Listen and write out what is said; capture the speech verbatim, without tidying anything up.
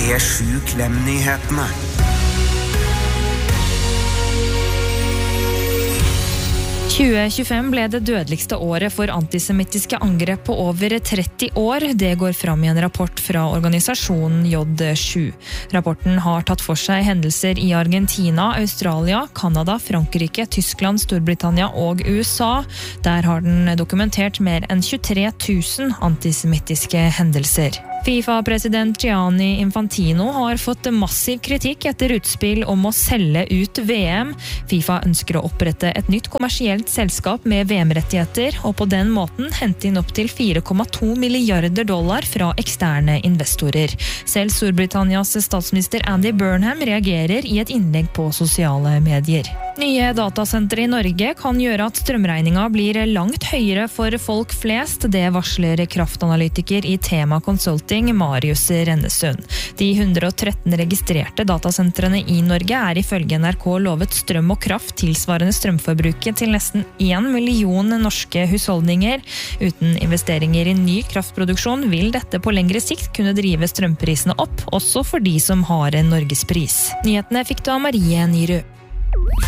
P sju Klem-nyhetene. tjue tjuefem ble det dødeligste året for antisemittiske angrep på over tretti år. Det går fram i en rapport fra organisasjonen J sju. Rapporten har tatt for seg hendelser i Argentina, Australia, Kanada, Frankrike, Tyskland, Storbritannia og U S A. Der har den dokumentert mer enn tjuetre tusen antisemittiske hendelser. FIFA-president Gianni Infantino har fått massiv kritikk etter utspill om å selge ut V M. FIFA ønsker å opprette et nytt kommersielt selskap med V M-rettigheter, og på den måten hente inn opp til fire komma to milliarder dollar fra eksterne investorer. Selv Storbritannias statsminister Andy Burnham reagerer i et innlegg på sosiale medier. Nye datasentre i Norge kan gjøre at strømregninga blir langt høyere for folk flest. Det varsler kraftanalytiker i Tema Consulting, Marius Rennesund. De hundre og tretten registrerte datasentrene i Norge er ifølge N R K lovet strøm og kraft tilsvarende strømforbruket til nesten en million norske husholdninger. Uten investeringer i ny kraftproduksjon vil dette på lengre sikt kunne drive strømprisene opp, også for de som har en norgespris. Nyhetene fikk du av Marie Nyrud.